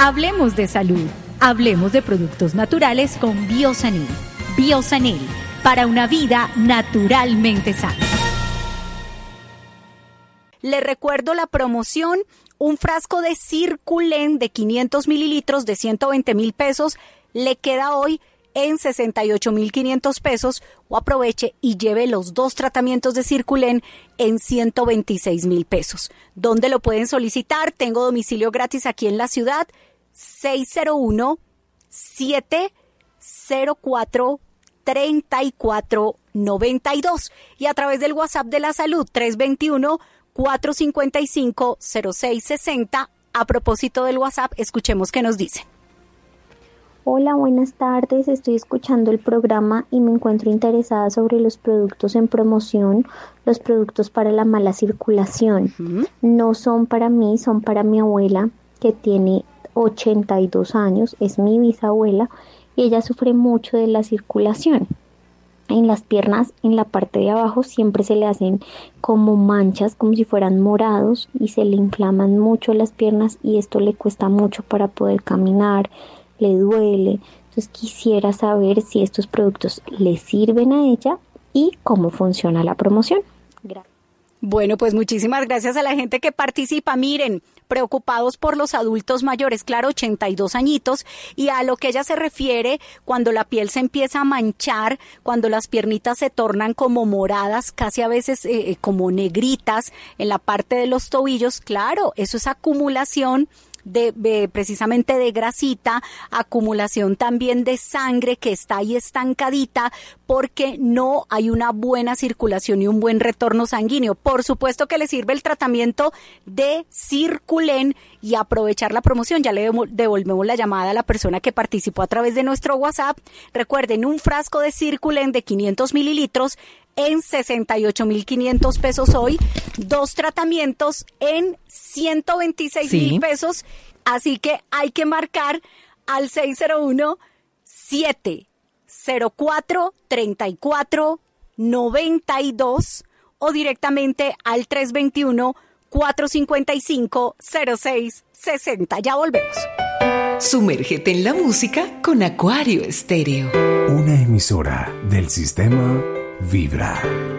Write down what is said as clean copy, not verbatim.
Hablemos de salud. Hablemos de productos naturales con Biosanil. Biosanil, para una vida naturalmente sana. Le recuerdo la promoción, un frasco de Circulen de 500 mililitros de 120,000 pesos, le queda hoy en 68,500 pesos, o aproveche y lleve los 2 tratamientos de Circulen en 126,000 pesos. ¿Dónde lo pueden solicitar? Tengo domicilio gratis aquí en la ciudad, 601-704-3492 y a través del WhatsApp de la salud 321-455-0660. A propósito del WhatsApp, escuchemos qué nos dicen. Hola, buenas tardes. Estoy escuchando el programa y me encuentro interesada sobre los productos en promoción, los productos para la mala circulación. No son para mí, son para mi abuela, que tiene 82 años, es mi bisabuela, y ella sufre mucho de la circulación. En las piernas, en la parte de abajo, siempre se le hacen como manchas, como si fueran morados, y se le inflaman mucho las piernas y esto le cuesta mucho para poder caminar, le duele. Entonces quisiera saber si estos productos le sirven a ella y cómo funciona la promoción. Gracias. Bueno, pues muchísimas gracias a la gente que participa. Miren, preocupados por los adultos mayores, claro, 82 añitos, y a lo que ella se refiere cuando la piel se empieza a manchar, cuando las piernitas se tornan como moradas, casi a veces como negritas en la parte de los tobillos, claro, eso es acumulación de precisamente de grasita, acumulación también de sangre que está ahí estancadita porque no hay una buena circulación y un buen retorno sanguíneo. Por supuesto que le sirve el tratamiento de Circulen y aprovechar la promoción. Ya le devolvemos la llamada a la persona que participó a través de nuestro WhatsApp. Recuerden, un frasco de Circulen de 500 mililitros en 68,500 pesos hoy, 2 tratamientos en 126,000 pesos, así que hay que marcar al 601-704-3492 o directamente al 321-455-0660. Ya volvemos. Sumérgete en la música con Acuario Estéreo. Una emisora del sistema Vibra.